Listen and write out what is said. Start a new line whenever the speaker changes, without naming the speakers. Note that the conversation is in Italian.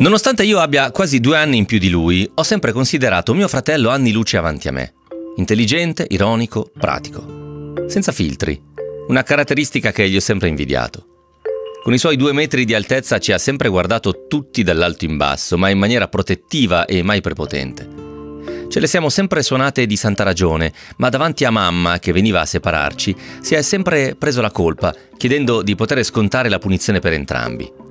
Nonostante io abbia quasi 2 anni in più di lui, ho sempre considerato mio fratello anni luce avanti a me. Intelligente, ironico, pratico. Senza filtri. Una caratteristica che gli ho sempre invidiato. Con i suoi 2 metri di altezza ci ha sempre guardato tutti dall'alto in basso, ma in maniera protettiva e mai prepotente. Ce le siamo sempre suonate di santa ragione, ma davanti a mamma, che veniva a separarci, si è sempre preso la colpa, chiedendo di poter scontare la punizione per entrambi.